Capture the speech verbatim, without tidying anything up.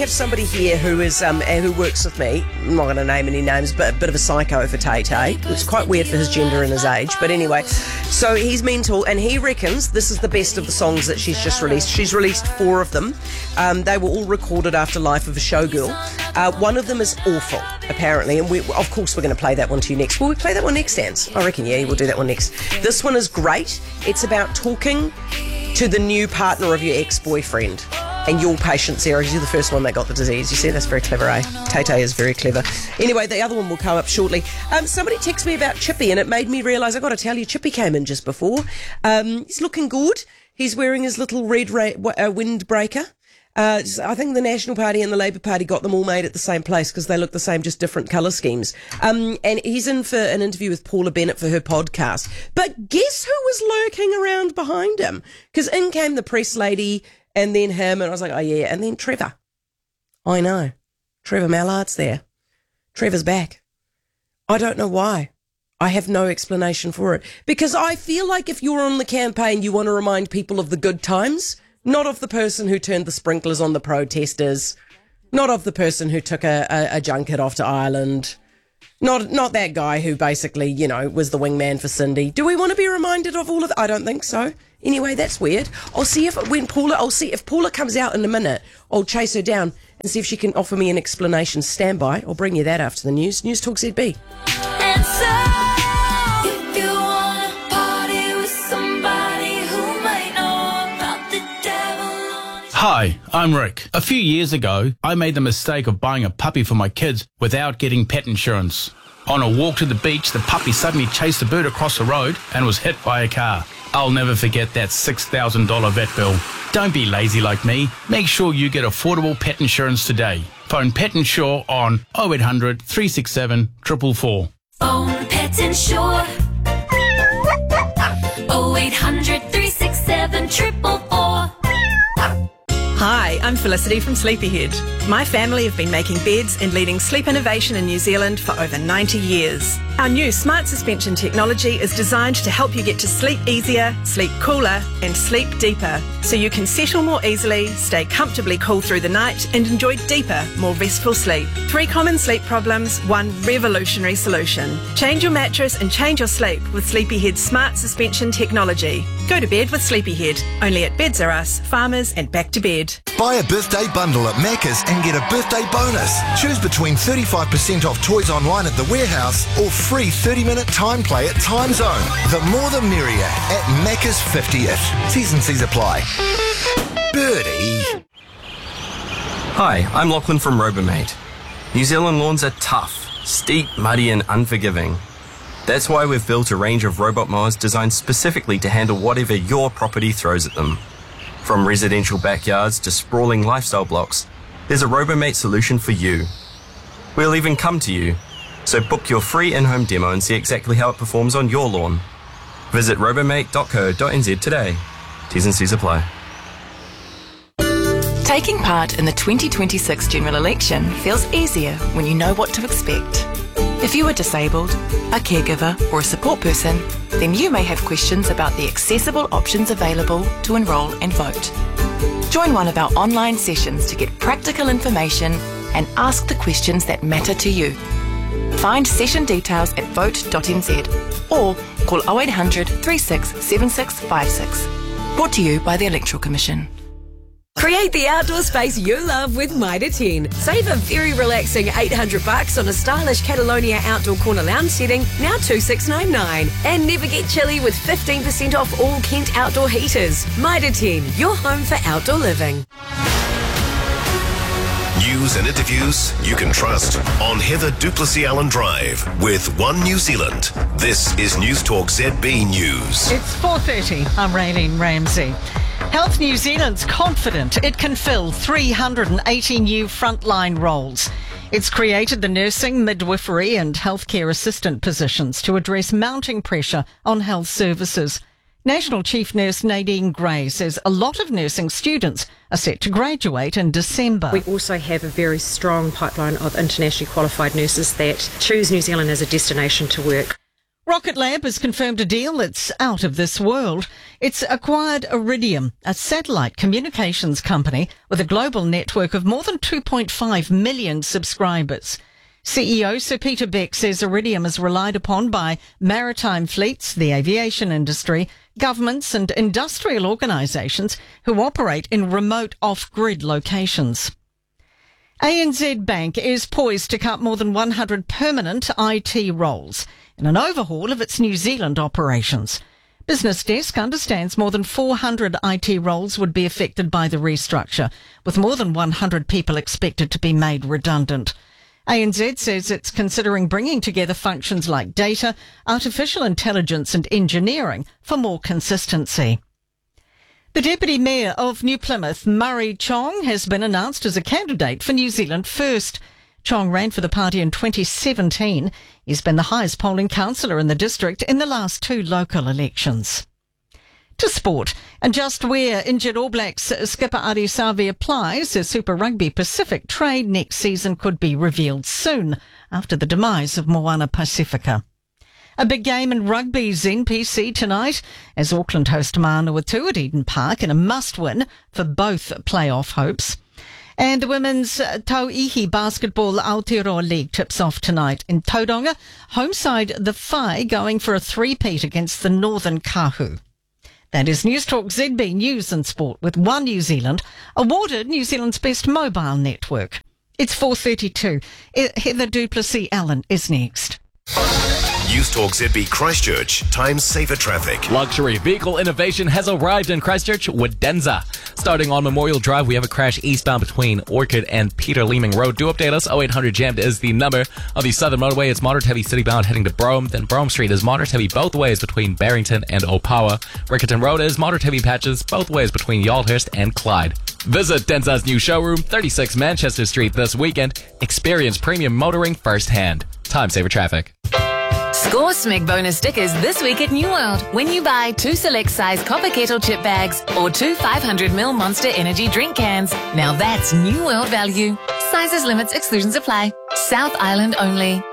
I have somebody here who is um, who works with me. I'm not going to name any names, but a bit of a psycho for Tay Tay. It's quite weird for his gender and his age, but anyway. So he's mental, and he reckons this is the best of the songs that she's just released. She's released four of them. Um, they were all recorded after Life of a Showgirl. Uh, one of them is awful, apparently, and we, of course we're going to play that one to you next. Will we play that one next, Stans? I reckon, yeah, we'll do that one next. This one is great. It's about talking to the new partner of your ex-boyfriend. And your patient, Sarah, you're the first one that got the disease. You see, that's very clever, eh? Tay Tay is very clever. Anyway, the other one will come up shortly. Um, somebody texted me about Chippy, and it made me realise, I've got to tell you, Chippy came in just before. Um, he's looking good. He's wearing his little red ra- uh, windbreaker. Uh, I think the National Party and the Labour Party got them all made at the same place because they look the same, just different colour schemes. Um, and he's in for an interview with Paula Bennett for her podcast. But guess who was lurking around behind him? Because in came the press lady, and then him, and I was like, oh yeah, and then Trevor. I know. Trevor Mallard's there. Trevor's back. I don't know why. I have no explanation for it. Because I feel like if you're on the campaign, you want to remind people of the good times, not of the person who turned the sprinklers on the protesters, not of the person who took a, a, a junket off to Ireland, not not that guy who basically, you know, was the wingman for Cindy. Do we want to be reminded of all of that? I don't think so. Anyway, that's weird. I'll see if when Paula, I'll see if Paula comes out in a minute. I'll chase her down and see if she can offer me an explanation. Stand by. I'll bring you that after the news. News Talk Z B. And so, if you wanna party with somebody who might know about the devil on his... Hi, I'm Rick. A few years ago, I made the mistake of buying a puppy for my kids without getting pet insurance. On a walk to the beach, the puppy suddenly chased a bird across the road and was hit by a car. I'll never forget that six thousand dollars vet bill. Don't be lazy like me. Make sure you get affordable pet insurance today. Phone Pet Insure on oh eight hundred, three six seven, four four four. Phone Pet Insure. oh eight hundred, three six seven, four four four. Hi, I'm Felicity from Sleepyhead. My family have been making beds and leading sleep innovation in New Zealand for over ninety years. Our new smart suspension technology is designed to help you get to sleep easier, sleep cooler, and sleep deeper, so you can settle more easily, stay comfortably cool through the night, and enjoy deeper, more restful sleep. Three common sleep problems, one revolutionary solution. Change your mattress and change your sleep with Sleepyhead's smart suspension technology. Go to bed with Sleepyhead, only at Beds R Us, Farmers, and Back to Bed. Buy a birthday bundle at Macca's and get a birthday bonus. Choose between thirty-five percent off toys online at the warehouse or free thirty minute time play at Time Zone. The more the merrier at Macca's fiftieth. T's and C's apply. Birdie. Hi, I'm Lachlan from Robomate. New Zealand lawns are tough, steep, muddy and unforgiving. That's why we've built a range of robot mowers designed specifically to handle whatever your property throws at them. From residential backyards to sprawling lifestyle blocks, there's a Robomate solution for you. We'll even come to you, so book your free in-home demo and see exactly how it performs on your lawn. Visit robomate dot co dot n z today. T's and C's apply. Taking part in the twenty twenty-six general election feels easier when you know what to expect. If you are disabled, a caregiver or a support person, then you may have questions about the accessible options available to enrol and vote. Join one of our online sessions to get practical information and ask the questions that matter to you. Find session details at vote dot n z or call oh eight hundred, three six seven six five six. Brought to you by the Electoral Commission. Create the outdoor space you love with Mitre ten. Save a very relaxing eight hundred bucks on a stylish Catalonia outdoor corner lounge setting, now two thousand six hundred ninety-nine dollars. And never get chilly with fifteen percent off all Kent outdoor heaters. Mitre ten, your home for outdoor living. News and interviews you can trust on Heather Duplessis Allen Drive with One New Zealand. This is News Talk Z B News. It's four thirty. I'm Raylene Ramsey. Health New Zealand's confident it can fill three hundred eighty new frontline roles. It's created the nursing, midwifery and healthcare assistant positions to address mounting pressure on health services. National Chief Nurse Nadine Gray says a lot of nursing students are set to graduate in December. We also have a very strong pipeline of internationally qualified nurses that choose New Zealand as a destination to work. Rocket Lab has confirmed a deal that's out of this world. It's acquired Iridium, a satellite communications company with a global network of more than two point five million subscribers. C E O Sir Peter Beck says Iridium is relied upon by maritime fleets, the aviation industry, governments and industrial organisations who operate in remote off-grid locations. A N Z Bank is poised to cut more than one hundred permanent I T roles in an overhaul of its New Zealand operations. Business Desk understands more than four hundred I T roles would be affected by the restructure, with more than one hundred people expected to be made redundant. A N Z says it's considering bringing together functions like data, artificial intelligence and engineering for more consistency. The Deputy Mayor of New Plymouth, Murray Chong, has been announced as a candidate for New Zealand First. Chong ran for the party in twenty seventeen. He's been the highest polling councillor in the district in the last two local elections. To sport, and just where injured All Blacks skipper Adi Savi applies, a Super Rugby Pacific trade next season could be revealed soon after the demise of Moana Pacifica. A big game in rugby's N P C tonight as Auckland host Manawatu at Eden Park in a must-win for both playoff hopes. And the women's Tauihi Basketball Aotearoa League tips off tonight in Tauranga. Home side the Whai going for a three-peat against the Northern Kahu. That is News Talk Z B News and Sport with One New Zealand, awarded New Zealand's best mobile network. It's four thirty-two. Heather Duplessis Allen is next. News Talk Z B Christchurch, times safer traffic. Luxury vehicle innovation has arrived in Christchurch with Denza. Starting on Memorial Drive, we have a crash eastbound between Orchard and Peter Leeming Road. Do update us. oh eight hundred jammed is the number. On the Southern Motorway, it's moderate heavy citybound heading to Brougham. Then Brougham Street is moderate heavy both ways between Barrington and Opawa. Riccarton Road is moderate heavy patches both ways between Yaldhurst and Clyde. Visit Denza's new showroom, thirty-six Manchester Street this weekend. Experience premium motoring firsthand. Time saver traffic. Score Smeg bonus stickers this week at New World when you buy two select size copper kettle chip bags or two five hundred milliliter Monster Energy drink cans. Now that's New World value. Sizes, limits, exclusions apply. South Island only.